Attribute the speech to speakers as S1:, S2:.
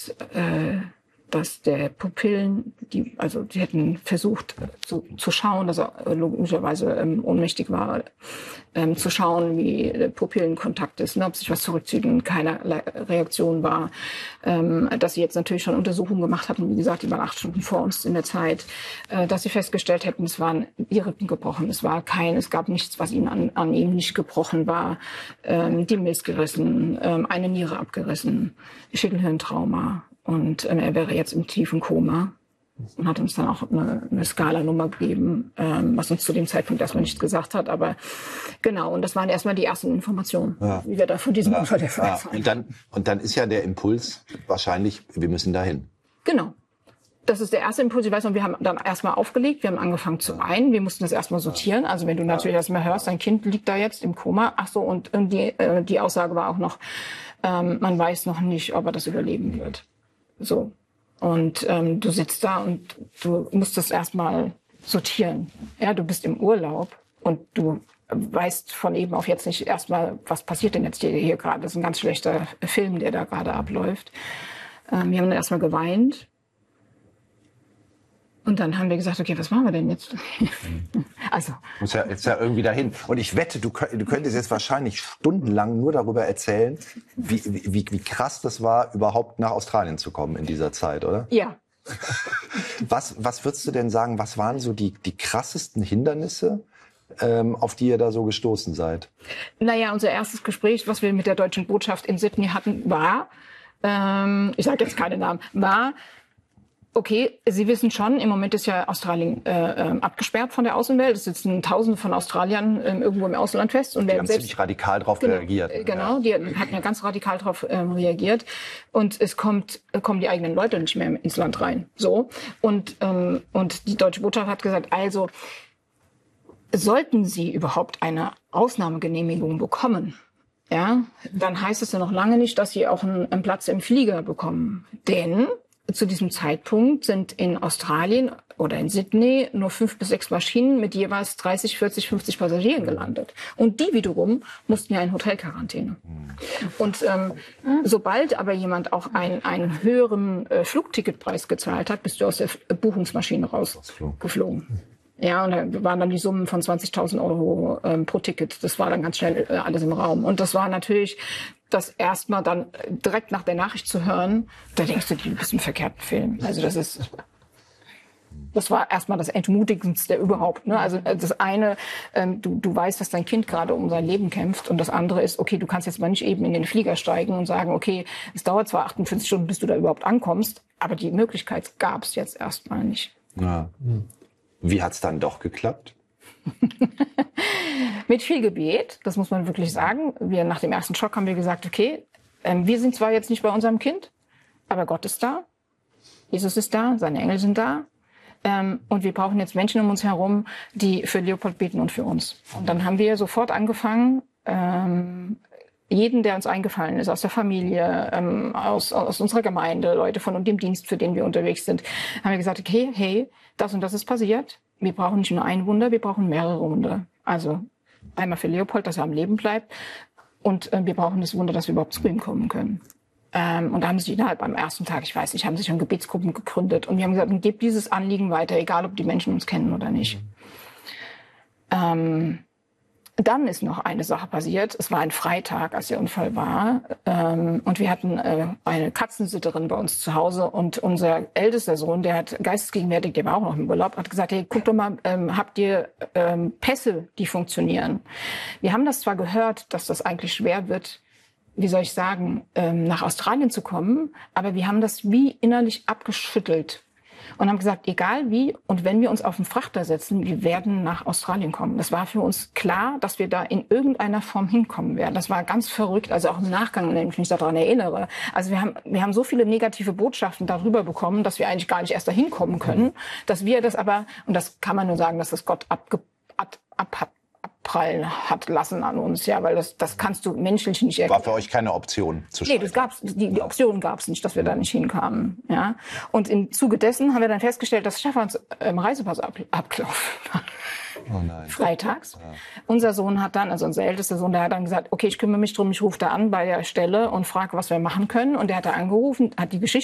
S1: dass der Pupillen, die hätten versucht zu schauen, dass er logischerweise ohnmächtig war, zu schauen, wie der Pupillenkontakt ist, ne, ob sich was zurückzieht und keine Reaktion war. Dass sie jetzt natürlich schon Untersuchungen gemacht hatten, wie gesagt, die waren 8 Stunden vor uns in der Zeit, dass sie festgestellt hätten, es waren die Rippen gebrochen, es gab nichts, was ihnen an ihm nicht gebrochen war, die Milz gerissen, eine Niere abgerissen, Schädelhirntrauma. Und er wäre jetzt im tiefen Koma und hat uns dann auch eine Skalanummer gegeben, was uns zu dem Zeitpunkt erstmal nichts gesagt hat. Aber genau, und das waren erstmal die ersten Informationen, wie wir da von diesem Unfall erfahren haben.
S2: Und dann ist ja der Impuls wahrscheinlich, wir müssen dahin.
S1: Genau. Das ist der erste Impuls. Ich weiß noch, wir haben dann erstmal aufgelegt, wir haben angefangen zu weinen, wir mussten das erstmal sortieren. Also wenn du natürlich erstmal hörst, dein Kind liegt da jetzt im Koma. Ach so, und die Aussage war auch noch, man weiß noch nicht, ob er das überleben wird. So. Und du sitzt da und du musst das erstmal sortieren. Ja, du bist im Urlaub und du weißt von eben auf jetzt nicht erstmal, was passiert denn jetzt hier gerade. Das ist ein ganz schlechter Film, der da gerade abläuft. Wir haben dann erstmal geweint. Und dann haben wir gesagt, okay, was machen wir denn jetzt? Also.
S2: Muss ja jetzt irgendwie dahin. Und ich wette, du könntest jetzt wahrscheinlich stundenlang nur darüber erzählen, wie krass das war, überhaupt nach Australien zu kommen in dieser Zeit, oder?
S1: Ja.
S2: Was würdest du denn sagen, was waren so die krassesten Hindernisse, auf die ihr da so gestoßen seid?
S1: Naja, unser erstes Gespräch, was wir mit der deutschen Botschaft in Sydney hatten, war, ich sage jetzt keine Namen, war, okay, Sie wissen schon, im Moment ist ja Australien abgesperrt von der Außenwelt. Es sitzen Tausende von Australiern irgendwo im Ausland fest. Und
S2: die haben ziemlich radikal darauf reagiert.
S1: Genau, die hatten ja ganz radikal darauf reagiert. Und es kommen die eigenen Leute nicht mehr ins Land rein. So. Und die deutsche Botschaft hat gesagt, also sollten Sie überhaupt eine Ausnahmegenehmigung bekommen, ja, dann heißt es ja noch lange nicht, dass Sie auch einen Platz im Flieger bekommen. Denn zu diesem Zeitpunkt sind in Australien oder in Sydney nur 5 bis 6 Maschinen mit jeweils 30, 40, 50 Passagieren gelandet. Und die wiederum mussten ja in Hotelquarantäne. Und sobald aber jemand auch einen höheren Flugticketpreis gezahlt hat, bist du aus der Buchungsmaschine rausgeflogen. Ja, und da waren dann die Summen von 20.000 Euro pro Ticket. Das war dann ganz schnell alles im Raum. Und das war natürlich das erstmal dann direkt nach der Nachricht zu hören, da denkst du bist im verkehrten Film. Also das war erstmal das Entmutigendste überhaupt. Ne? Also das eine, du weißt, dass dein Kind gerade um sein Leben kämpft, und das andere ist, okay, du kannst jetzt mal nicht eben in den Flieger steigen und sagen, okay, es dauert zwar 48 Stunden, bis du da überhaupt ankommst, aber die Möglichkeit gab es jetzt erstmal nicht.
S2: Ja. Wie hat's dann doch geklappt?
S1: Mit viel Gebet, das muss man wirklich sagen. Nach dem ersten Schock haben wir gesagt, okay, wir sind zwar jetzt nicht bei unserem Kind, aber Gott ist da, Jesus ist da, seine Engel sind da. Und wir brauchen jetzt Menschen um uns herum, die für Leopold beten und für uns. Und dann haben wir sofort angefangen, jeden, der uns eingefallen ist, aus der Familie, aus unserer Gemeinde, Leute von dem Dienst, für den wir unterwegs sind, haben wir gesagt, okay, hey, das und das ist passiert. Wir brauchen nicht nur ein Wunder, wir brauchen mehrere Wunder. Also einmal für Leopold, dass er am Leben bleibt, und wir brauchen das Wunder, dass wir überhaupt zu ihm kommen können. Und da haben sie innerhalb am ersten Tag, ich weiß nicht, haben sich schon Gebetsgruppen gegründet, und wir haben gesagt, gebt dieses Anliegen weiter, egal ob die Menschen uns kennen oder nicht. Dann ist noch eine Sache passiert. Es war ein Freitag, als der Unfall war. Und wir hatten eine Katzensitterin bei uns zu Hause. Und unser ältester Sohn, der hat geistesgegenwärtig, der war auch noch im Urlaub, hat gesagt, hey, guck doch mal, habt ihr Pässe, die funktionieren? Wir haben das zwar gehört, dass das eigentlich schwer wird, wie soll ich sagen, nach Australien zu kommen, aber wir haben das wie innerlich abgeschüttelt. Und haben gesagt, egal wie und wenn wir uns auf den Frachter setzen, wir werden nach Australien kommen. Das war für uns klar, dass wir da in irgendeiner Form hinkommen werden. Das war ganz verrückt, also auch im Nachgang, wenn ich mich daran erinnere. Also wir haben so viele negative Botschaften darüber bekommen, dass wir eigentlich gar nicht erst dahin kommen können, dass wir das aber, und das kann man nur sagen, dass das Gott abprallen hat lassen an uns, ja, weil das kannst du menschlich nicht erklären.
S2: War für euch keine Option zu scheitern?
S1: Nee, die Option gab's nicht, dass wir da nicht hinkamen, ja. Und im Zuge dessen haben wir dann festgestellt, dass Stefans Reisepass abgelaufen war.
S2: Oh nein.
S1: Freitags. Ja. Unser Sohn hat dann, also unser ältester Sohn, der hat dann gesagt, okay, ich kümmere mich drum, ich rufe da an bei der Stelle und frage, was wir machen können. Und der hat da angerufen, hat die Geschichte